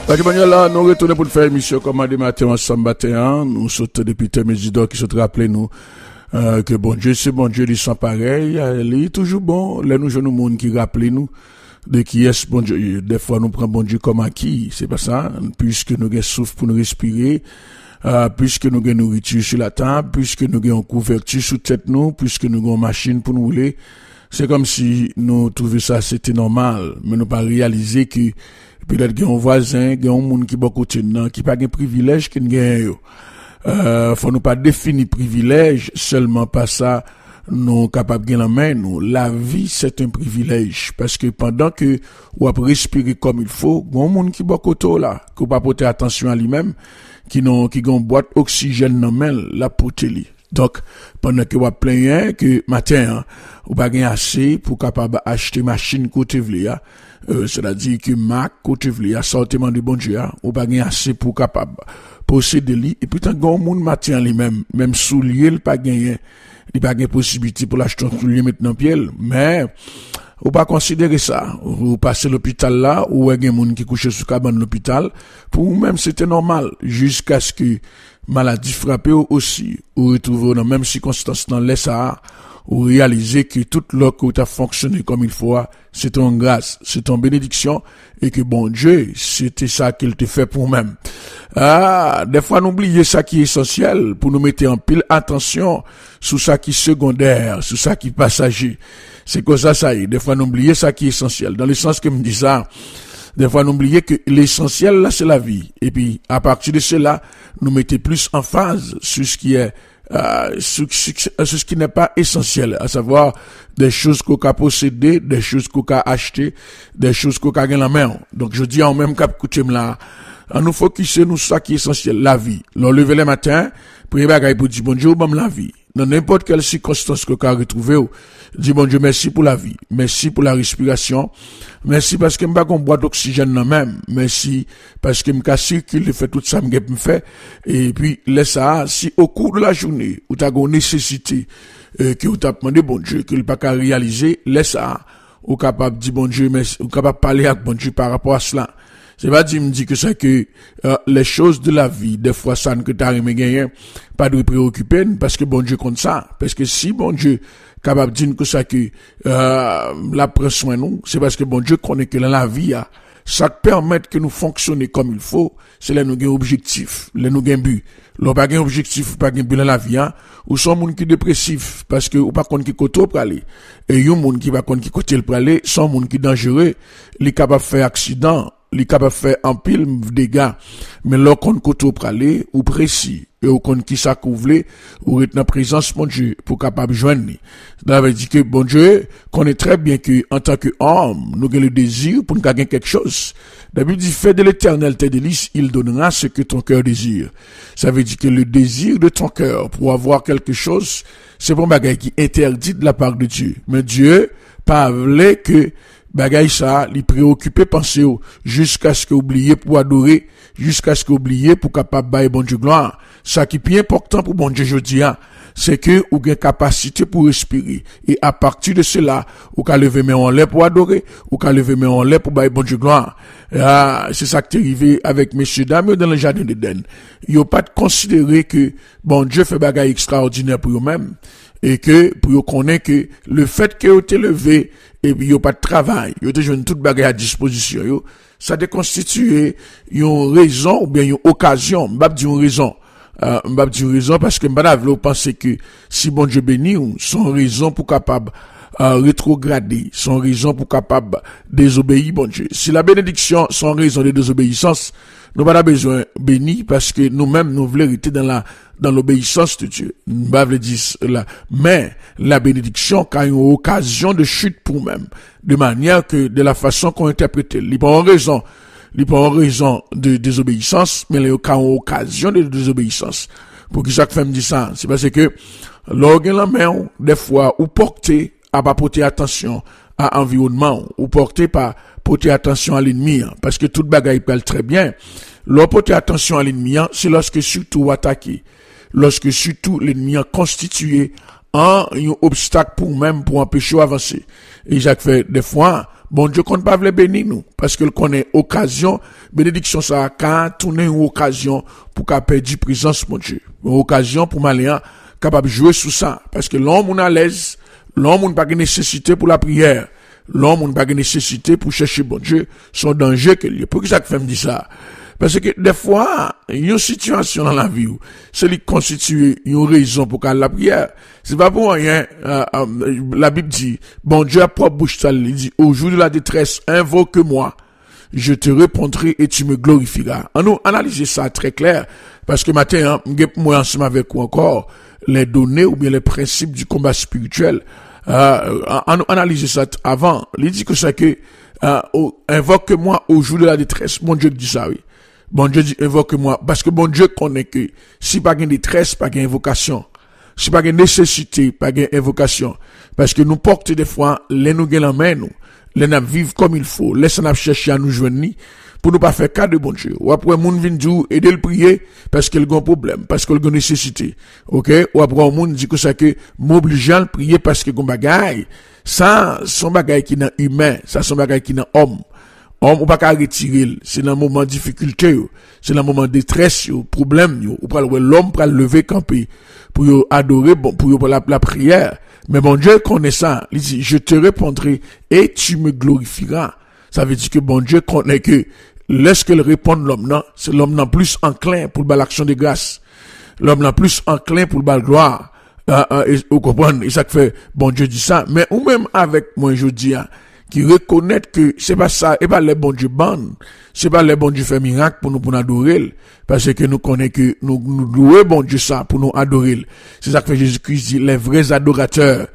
Ok, bon, là, nous retournons pour faire émission comme des matins ensemble matin. Nous sautons depuis Témésidor qui se rappelent nous que bon Dieu, c'est bon Dieu, ils sont pareils. Il est toujours bon. Là, nous jeunes monde qui rappellent nous de qui est bon Dieu. Des fois, nous prenons bon Dieu comme acquis. C'est pas ça. Puisque nous avons souffle pour nous respirer. Puisque nous avons nourriture sur la table. Puisque nous avons couverture sous tête nous. Puisque nous avons machine pour nous rouler. C'est comme si nous trouvions ça c'était normal. Mais nous pas réaliser que peut-être qu'il y a un voisin, qu'il y a un monde qui est beaucoup de qui pas de privilège qu'il y a. Faut nous pas définir privilège seulement pas ça, nous capables de la main, nous. La vie, c'est un privilège. Parce que pendant que, on va respirer comme il faut, il y a un monde qui est beaucoup de là, qui pas porter attention à lui-même, qui ont une boîte oxygène dans main, la porter lui. Donc, pendant que vous plaignez que matin, vous pas gagné assez pour capable acheter machine côté vle, c'est-à-dire que Mac côté vle, sortiment de bon Dieu, vous pas gagné assez pour capable posséder lui, et puis tant qu'on monde matin lui-même, même soulier, il pas gagné, il pas gagné possibilité pour l'acheter un soulier maintenant pied, mais, ou pas considérer ça. Ou passez l'hôpital là, ou il y a des gens qui couchent sous cabane l'hôpital, pour vous-même c'était normal, jusqu'à ce que maladie frappée aussi, ou retrouver dans même circonstances dans les Sahara, ou réaliser que tout l'autre qui a fonctionné comme il faut, c'est une grâce, c'est une bénédiction, et que bon Dieu, c'était ça qu'il te fait pour même. Des fois, nous oublions ça qui est essentiel, pour nous mettre en pile attention sur ça qui est secondaire, sur ça qui est passager. C'est comme ça y est. Des fois, nous oublions ça qui est essentiel. Dans le sens que me dit ça, des fois, nous oublions que l'essentiel, là, c'est la vie. Et puis, à partir de cela, nous mettons plus en phase sur ce qui est, sur ce qui n'est pas essentiel, à savoir des choses qu'on a possédées, des choses qu'on a achetées, des choses qu'on a gagnées la main. Donc, je dis en même cas, écoutez, là, à nous focuser nous ça qui est essentiel, la vie. L'on lever le matin, prier bagaille pour dire bon Dieu, bon la vie. Dans n'importe quelle circonstance que vous avez retrouvé, dis bon Dieu, merci pour la vie, merci pour la respiration, merci parce que m'pas qu'on boit d'oxygène dans même, merci parce que m'ka circule, fait tout ça m'gep m'fait, et puis, laisse ça, si au cours de la journée, ou t'as une nécessité, que vous t'as demandé bon Dieu, que le pas qu'à réaliser, laisse ça, ou capable de dire bon Dieu, merci, ou capable de parler avec bon Dieu par rapport à cela. C'est pas dire me dit que c'est que les choses de la vie des fois ça ne que t'as rien gagné pas de préoccuper parce que bon Dieu compte ça parce que si bon Dieu capable de dire que ça que la prend soin nous c'est parce que bon Dieu connaît que dans la vie ça permet que nous fonctionner comme il faut c'est là nous gain objectif là nous gain but l'on pas gain objectif pas gain but dans la vie ou sont monde qui dépressif parce que ou pas connait qui côté pour aller et yon monde qui va connait qui côté pour aller sont monde qui dangereux li capable faire accident li capable faire en pile dégâts mais là qu'on côté pour aller ou précis et au compte qui ça couvler ou être dans présence mon Dieu pour capable joindre ça veut dire que bon Dieu connaît très bien que en tant que homme nous avons le désir pour nous gagner quelque chose. La Bible dit fais de l'Éternel tes délices, il donnera ce que ton cœur désire. Ça veut dire que le désir de ton cœur pour avoir quelque chose c'est pas un bagage qui est interdit de la part de Dieu mais Dieu pas voulait que bagay ça, li préoccupé penser jusqu'à ce que oublier pour adorer, jusqu'à ce que oublier pour capable bailler bon Dieu gloire. Ça qui est plus important pour bon Dieu jodi c'est que ou gain capacité pour respirer et à partir de cela, ou ka lever main en l'air pour adorer, ou ka lever main en l'air pour bailler bon Dieu gloire. C'est ça qui est arrivé avec messieurs dames dans le jardin d'Éden. Yo pas considérer que bon Dieu fait bagay extraordinaire pour eux-mêmes. Et que, pour connaître que le fait que vous êtes levé, et puis vous pas de travail, vous avez toute bagarre à disposition, ça déconstitue une raison, ou bien une occasion, m'bap dire une raison. M'bap dire une raison parce que m'bap vous pensez que si bon Dieu bénit, son raison pour capable, rétrograder, son raison pour capable désobéir, bon Dieu. Si la bénédiction, son raison de désobéissance, nous pas besoin béni parce que nous-mêmes, nous voulons rester dans l'obéissance de Dieu. Nous pas dire là. Mais, la bénédiction, quand il y a une occasion de chute pour nous-mêmes, de manière que, de la façon qu'on interprète, il n'y a pas en raison de désobéissance, mais il y a une occasion de désobéissance. Pour que ça fait me dire ça, c'est parce que, l'organe la main, des fois, ou porter, à pas porter attention à l'environnement, ou porter attention à l'ennemi, parce que toute bagaille parle très bien. L'on porter attention à l'ennemi, c'est lorsque surtout attaquer, lorsque surtout l'ennemi a constitué un obstacle pour même pour empêcher d'avancer. Et Jacques fait des fois, bon Dieu qu'on pas veut bénir nous parce que connaît occasion bénédiction ça a tourner une occasion pour qu'a perdu présence mon Dieu. Une occasion pour malien capable jouer sous ça parce que l'homme on à l'aise, l'homme on pas de nécessité pour la prière. L'homme on pas de nécessité pour chercher bon Dieu, son danger que lui. Pour que ça fait me dit ça? Parce que des fois, il y a une situation dans la vie où c'est qui constitue une raison pour qu'elle la prière. C'est pas pour rien, la Bible dit, bon Dieu a propre bouche, il dit, au jour de la détresse, invoque-moi, je te répondrai et tu me glorifieras. On nous analyser ça très clair, parce que matin, moi ensemble avec vous encore, les données ou bien les principes du combat spirituel, on nous analyser ça avant. Il dit que c'est que, invoque-moi au jour de la détresse. Mon Dieu dit ça, oui. Bon Dieu dit, invoque-moi. Parce que bon Dieu connaît que si pas de détresse, pas d'invocation. Si pas de nécessité, pas d'invocation. Parce que nous portons des fois, les nous gagnons la main, nous. Les nous vivent comme il faut. Laissez-nous chercher à nous joindre, pour nous pas faire cas de bon Dieu. Ou après, moun vient dire, aider le prier, parce qu'il a un problème, parce qu'il a une nécessité. Ok? Ou après, moun dit que ça que, m'obligeant le prier parce qu'il a un bagay. Ça, son bagay qui n'est humain. Ça, son bagay qui n'est homme. On pas qu'à retirer, c'est dans le moment de difficulté, c'est dans le moment de détresse, problème, ou pas l'homme pour lever camper, pour adorer, bon, pour la prière. Mais bon Dieu connaît ça. Il dit, je te répondrai et tu me glorifieras. Ça veut dire que bon Dieu connaît que, lorsqu'il répond l'homme, non, c'est l'homme non plus enclin pour l'action de grâce. L'homme non plus enclin pour la gloire. Vous comprenez? Et ça fait, bon Dieu dit ça. Mais ou même avec moi, je dis, qui reconnaît que c'est pas ça, et pas les bons Dieu ban, c'est pas les bons Dieu fait miracle pour nous adorer, parce que nous connaissons que nous louons bon Dieu ça pour nous adorer. C'est ça que fait Jésus-Christ dit, les vrais adorateurs,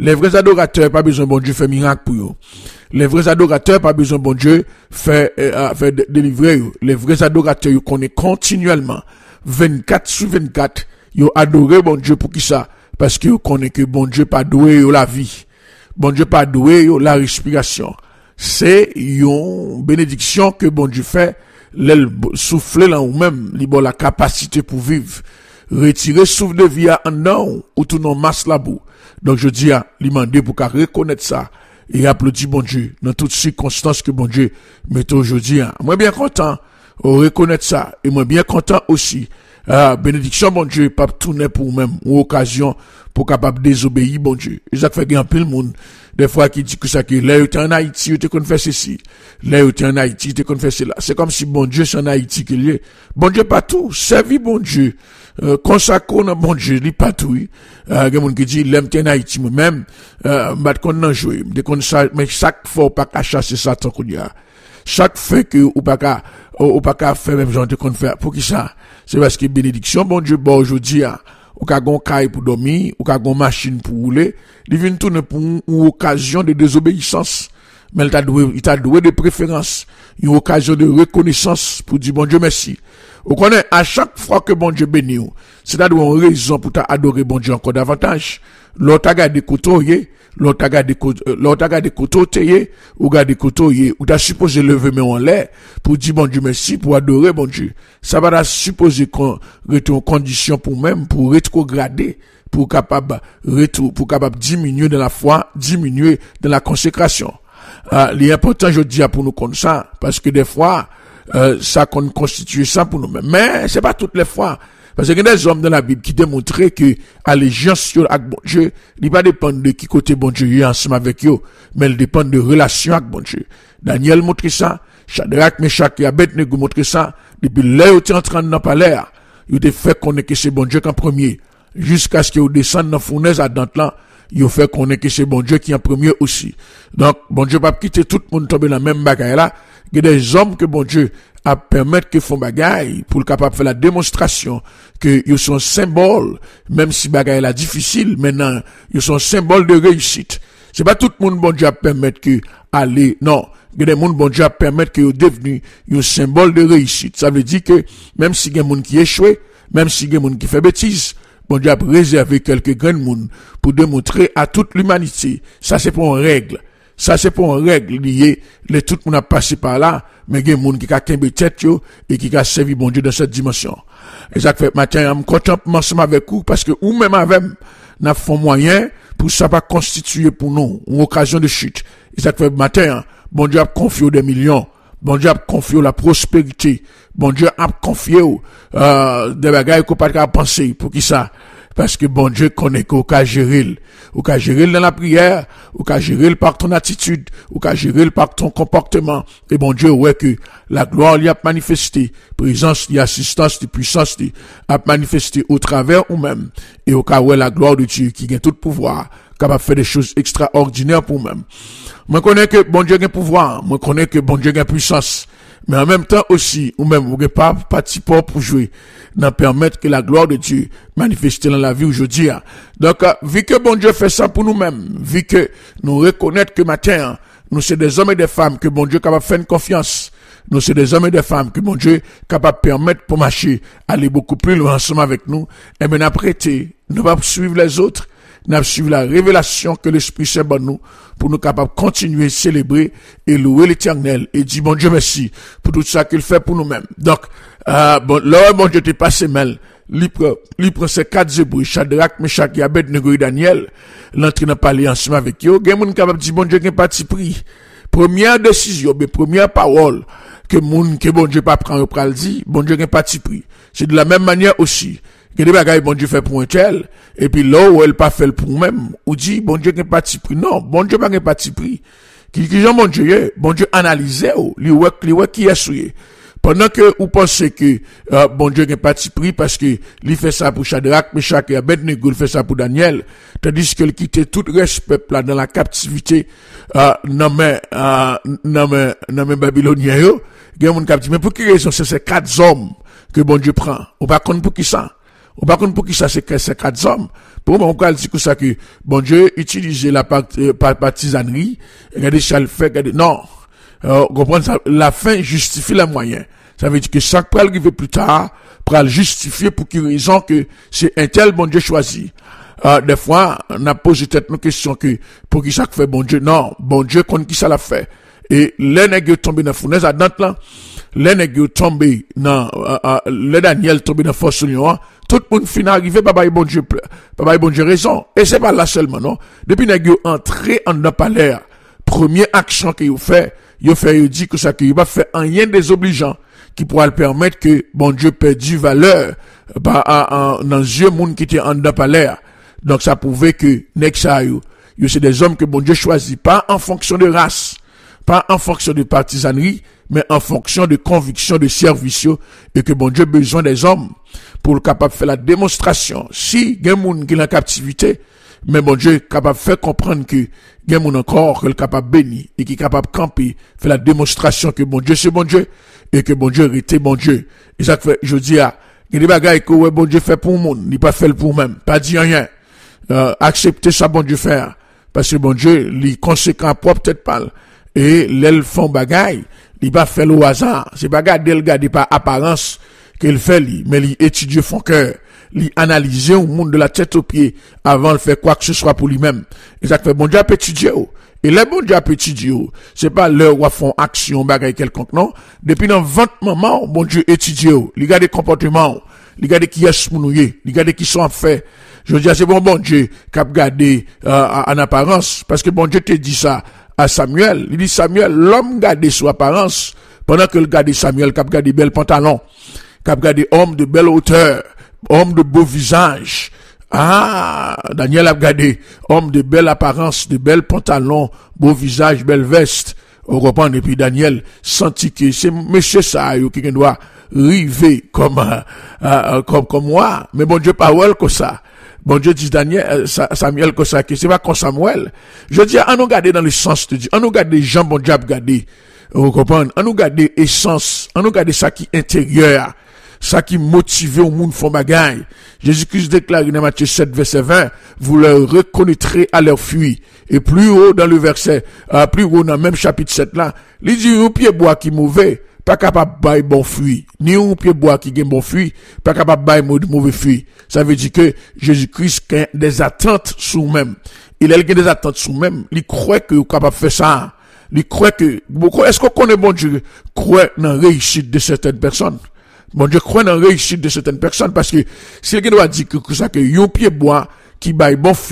pas besoin bon Dieu fait miracle pour eux. Les vrais adorateurs, pas besoin bon Dieu fait délivrer eux. Les vrais adorateurs, ils connaissent continuellement, 24 sur 24, ils adorent bon Dieu pour qui ça? Parce qu'ils connaissent que bon Dieu pas doué la vie. Bon Dieu pas doué la respiration. C'est une bénédiction que bon Dieu fait, souffler là ou même, li bon la capacité pour vivre. Retirer souffle de vie en non, ou tout non masse la boue. Donc je dis à l'imandé pour qu'à reconnaître ça, et applaudir bon Dieu, dans toutes circonstances que bon Dieu met aujourd'hui. Moi bien content, reconnaître ça, et moi bien content aussi, bénédiction bon Dieu, pas tourner pour même, ou occasion, pour capable désobéir bon Dieu. Et ça fait qu'il pile monde des fois qui dit que ça que là tu en Haïti, tu connais faire ceci. Là tu en Haïti, tu connais faire cela. C'est comme si bon Dieu c'est en Haïti qu'il est. Bon Dieu pas tout, servi bon Dieu. Consacrer dans bon Dieu, li pas tout. Il monde qui dit l'aime en Haïti moi même m'bat qu'on nan jouer, mais chaque fois pas qu'à chasser Satan qu'on y a. Chaque fois que ou pas qu'à faire même genre de qu'on faire pour qui ça? C'est parce que bénédiction bon Dieu bon aujourd'hui ou ka gon caille pour dormir, ou ka gon machine pour rouler, il vient tourner pour une occasion de désobéissance. Mais il t'a doué de préférence, une occasion de reconnaissance pour dire bon Dieu merci. Vous connaissez, à chaque fois que bon Dieu bénit, c'est-à-dire une raison pour t'adorer bon Dieu encore davantage. L'autre a gardé côtoyer, l'autre a gardé côtoyer, ou gardé côtoyer, ou t'as supposé lever mais en l'air, pour dire bon Dieu merci, pour adorer bon Dieu. Ça va t'as supposé qu'on retourne en condition pour même, pour rétrograder, pour capable diminuer dans la foi, diminuer dans la consécration. L'important, je dis, pour nous comme ça, parce que des fois, ça constitue ça pour nous-mêmes. Mais, c'est pas toutes les fois. Parce qu'il y a des hommes dans la Bible qui démontraient que allégeance avec bon Dieu, il pas dépend de qui côté bon Dieu est ensemble avec eux, mais il dépend de relation avec bon Dieu. Daniel montre ça, Shadrach, Meshach et Abednego montre ça, depuis là où tu es en train de n'en pas l'air, il te fait connaître que c'est bon Dieu qu'en premier, jusqu'à ce qu'il descende dans la fournaise à Dante là, il fait connaître que c'est bon Dieu qui en premier aussi. Donc, bon Dieu pas quitter tout le monde tomber dans la même bagaille là, il y a des hommes que bon Dieu à permettre que font bagaille pour le capable faire la démonstration que ils sont symbole, même si bagaille là difficile, maintenant, ils sont symbole de réussite. C'est pas tout le monde bon Dieu à permettre que aller, non. Il y a des monde bon Dieu à permettre que devenu un symbole de réussite. Ça veut dire que même si il y a des monde qui échouent, même si il y a des monde qui fait bêtise, bon Dieu a réservé quelques grands monde pour démontrer à toute l'humanité. Ça c'est pour une règle. Ça c'est pour une règle liée. Tout le monde a passé par là, mais il y a des monde qui a qu'un tête et qui a servi bon Dieu dans cette dimension. Et ça fait matin, je suis content ensemble avec vous parce que ou même avec nous avons moyen pour ça pas constituer pour nous une occasion de chute. Et ça fait matin, bon Dieu a confié des millions, bon Dieu a confié la prospérité, bon Dieu a confié des bagages qu'on pas capable penser pour qui ça. Parce que bon Dieu connaît qu'on peut gérer. Ou qu'à gérer dans la prière, ou qu'à gérer par ton attitude, ou qu'à gérer par ton comportement. Et bon Dieu, ouais que la gloire lui a manifesté, présence, assistance, puissance, a manifesté au travers ou même. Et au cas où la gloire de Dieu qui a tout pouvoir, capable de faire des choses extraordinaires pour même. Moi connais que bon Dieu a pouvoir, moi connais que bon Dieu a puissance. Mais en même temps aussi, ou même, vous n'avez pas parti pour jouer, d'en permettre que la gloire de Dieu manifeste dans la vie aujourd'hui. Donc, vu que bon Dieu fait ça pour nous-mêmes, vu que nous reconnaissons que matin, nous sommes des hommes et des femmes que bon Dieu est capable de faire une confiance. Nous sommes des hommes et des femmes que mon Dieu est capable de permettre pour marcher, aller beaucoup plus loin ensemble avec nous. Et bien, après, nous allons suivre les autres. Nous allons suivre la révélation que l'Esprit Saint donne nous pour nous capables de continuer à célébrer et louer l'Éternel et dire bon Dieu merci pour tout ça qu'il fait pour nous-mêmes. Donc, bon Dieu t'es passé mal. Il prend ces 4 Hébreux, Shadrach, Meshach et Abednego et Daniel, l'entrée dans parler ensemble avec eux. Il y a des gens capable de dire bon Dieu qui n'a pas de prix. Première décision, mais première parole que bon Dieu pas prendre pour le dire, bon Dieu qui n'a pas de prix. C'est de la même manière aussi. Que des bagages bon Dieu fait pour un tel, et puis là où elle pas fait pour même, ou dit, bon Dieu n'a pas de prix. Non, bon Dieu n'a pas de prix. Qui bon Dieu analyse, qui est souillé. Pendant que vous pensez que, bon Dieu n'a pas de prix parce que, il fait ça pour Shadrach, Meshach et Abednego, il fait ça pour Daniel, tandis qu'il quittait tout respect là dans la captivité, non mais Babylonien, il y a un monde qui dit, mais pour quelle raison c'est ces 4 hommes que bon Dieu prend? On va compte pour qui ça? On va compte pour qui ça c'est ces 4 hommes? Pour moi, on peut dire que ça que, bon Dieu utilisait la partisanerie, regardez ça le fait, regardez, non. Comprendre ça, la fin justifie les moyens. Ça veut dire que ça peut arriver plus tard, pour le justifier pour quelle raison que c'est un tel bon Dieu choisi. Des fois, on a posé peut-être une question que, pour qui ça fait bon Dieu? Non, bon Dieu, contre qui ça l'a fait? Et les nègres tombés dans la fournaise à Dante là, les nègres tombés dans, les Daniel tombés dans la force lion, tout le monde finit arrivé, papa bon Dieu raison. Et c'est pas là seulement, non? Depuis nègres entré en dans palais, première action qu'il fait, il dit que ça qu'il va faire rien désobligeant qui pourra le permettre que bon Dieu perdu valeur dans les yeux monde qui était en dans palais. Donc ça prouvait que Nexayo, c'est des hommes que bon Dieu choisit pas en fonction de race, pas en fonction de partisanerie, mais en fonction de conviction de service et que bon Dieu a besoin des hommes pour le capable de faire la démonstration. Si il y a des gens qui sont en captivité, mais bon Dieu est capable de faire comprendre que il y a des gens encore qui sont capables de bénir et qui sont capables de camper, faire la démonstration que bon Dieu c'est bon Dieu et que bon Dieu était bon Dieu. Et ça fait, je dis, il y a des bagailles que bon Dieu fait pour le monde, il pas fait pour même, pas dire rien. Accepter ça bon Dieu faire. Parce que bon Dieu, les conséquences propres peut-être pas. Et l'elle font bagaille, il pas fait au hasard. C'est bagaille d'elle garder par apparence qu'il fait mais il étudie son cœur. Il analyse au monde de la tête aux pieds avant de faire quoi que ce soit pour lui-même. Et ça fait bon Dieu a étudié. Et les bon Dieu a étudié. C'est pas l'heure où ils font action bagaille quelconque, non. Depuis dans 20 moments, bon Dieu étudie. Il regarde les comportements. Il regarde qui est mounouillé. Il regarde qui sont en fait. Je veux dire, c'est bon Dieu qui a gardé en apparence. Parce que bon Dieu te dit ça à Samuel. Il dit Samuel, l'homme garde sous apparence pendant que le garde Samuel qui a gardé bel pantalon, qui a gardé homme de belle hauteur, homme de beau visage. Daniel a gardé homme de belle apparence, de bel pantalon, beau visage, belle veste. On reprend et puis Daniel sentit que c'est monsieur ça qui doit river comme moi. Mais bon Dieu parole comme ça. Bon Dieu dit Daniel, Samuel comme ça, que c'est pas comme Samuel. Je dis, on nous garder dans le sens de Dieu. On nous garder les gens, bon Dieu a gardé. Vous comprenez? On nous garder essence. On nous garder ça qui est intérieur. Ça qui motive au monde font bagaille. Jésus-Christ déclare dans Matthieu 7, verset 20, vous leur reconnaîtrez à leur fuite. Et plus haut dans le verset, plus haut dans le même chapitre 7 là, il dit, un pied bois qui mauvais, pas capable de bailler bon fruit. Ni un pied bois qui gagne bon fruit, pas capable de bailler mauvais fruit. Ça veut dire que Jésus-Christ a des attentes sur même. Il a des attentes sur même. Il croit que vous capable de faire ça. Il croit que, est-ce qu'on connaît bon Dieu, croit dans la réussite de certaines personnes? Bon Dieu croit dans la réussite de certaines personnes parce que si quelqu'un doit dire que ça, que yon pied bois qui baille bon fruit,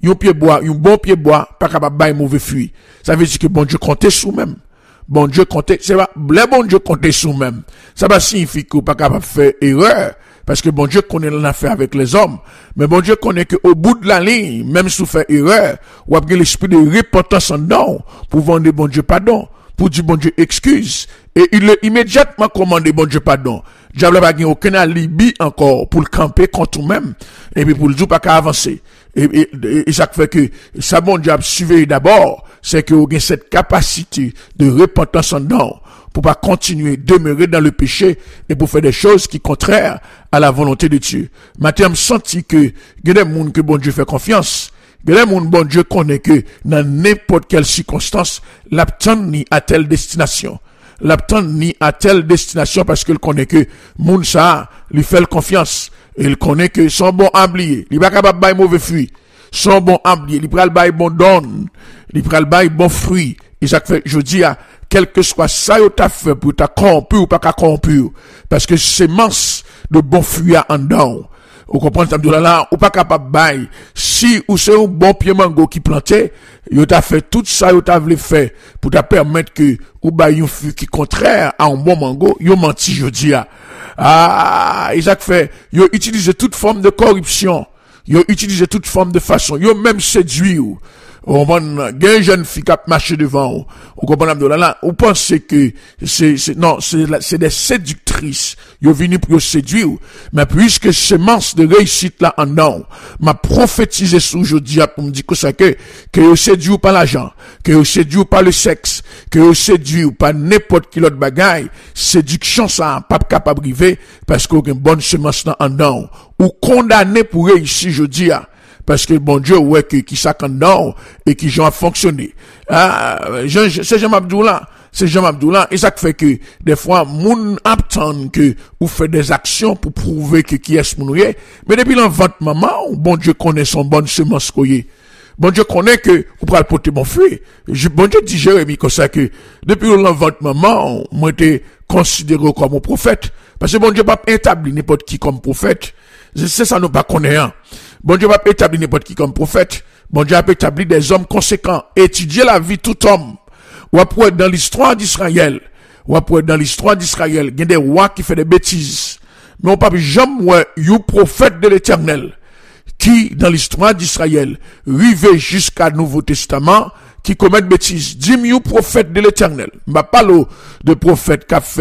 un pied bois, un bon pied bois, pas capable bailler mauvais fruit. Ça veut dire que bon Dieu comptait sur même. Bon Dieu comptait, c'est pas, le bon Dieu comptait sur même. Ça va signifier que pas capable faire erreur. Parce que bon Dieu connaît l'affaire avec les hommes. Mais bon Dieu connaît qu'au bout de la ligne, même si vous faites erreur, ou avez l'esprit de repentance en dedans, pour vendre bon Dieu pardon, pour dire bon Dieu excuse. Et il a immédiatement commandé bon Dieu pardon. Diable n'a pas aucun alibi encore pour le camper contre nous-mêmes. Et puis pour le dire pas qu'à avancer. Et ça fait que, ça bon Dieu a suivi d'abord, c'est que vous avez cette capacité de repentance en dedans, pour pas continuer demeurer dans le péché et pour faire des choses qui contraires à la volonté de Dieu. Maintenant, je senti que il y a des gens que bon Dieu fait confiance. Il y a des gens bon Dieu connaît que dans n'importe quelle circonstance, l'attend ni à telle destination. L'attend ni à telle destination parce qu'il connaît que moun ça lui fait confiance. Il connaît que son bon ablier, il pas capable bailler mauvais fruit. Son bon ablier, il pral bailler bon don, il pral bailler bon fruit. Et ça fait je dis à quel que soit ça yo t'a fait pour t'a corrompu ou pas qu'à corrompu parce que semence de bon fruit en dedans. Vous comprenez ça là ou pas capable bailler si ou c'est un bon pied mango qui plantait, yo t'a fait tout ça yo t'a voulu faire pour t'a permettre que ou bailler un fruit qui contraire à un bon mango, yo menti je dis Isaac fait yo utiliser toute forme de corruption, yo utiliser toute forme de façon, yo même séduit ou gen jeune fille qui marche devant ou comprenez là ou pensez que c'est des séductrices yo venu pour séduire mais puisque semence de réussite là en non m'a prophétisé sur aujourd'hui pour me dire que ça que yo séduit par l'argent, que yo séduit par le sexe, que yo séduit par n'importe quel autre bagaille, séduction ça pas capable arriver parce qu'on a une bonne semence là en non ou condamné pour réussir aujourd'hui parce que bon Dieu ouais qui ça condamne et qui j'en fonctionné. C'est Jean Abdoula, et ça fait que des fois moun attend que ou fait des actions pour prouver que qui est moun est, mais depuis l'envant maman, bon Dieu connaît son bonne semence koyé. Bon Dieu connaît que ou pral porter bon fruit. Bon Dieu dit Jérémie comme ça que depuis l'envant maman, moi été considéré comme un prophète parce que bon Dieu pas établi n'importe qui comme prophète. C'est ça nous pas connaît. Bon Dieu va établir n'importe qui comme prophète. Bon Dieu a établi des hommes conséquents. Étudier la vie de tout homme. Ou après dans l'histoire d'Israël. Il y a des rois qui font des bêtises. Mais on peut jamais voir un prophète de l'Éternel qui, dans l'histoire d'Israël, arrive jusqu'à Nouveau Testament, qui commet bêtises. Dis-moi un prophète de l'Éternel. Je ne parle pas de prophète qui a fait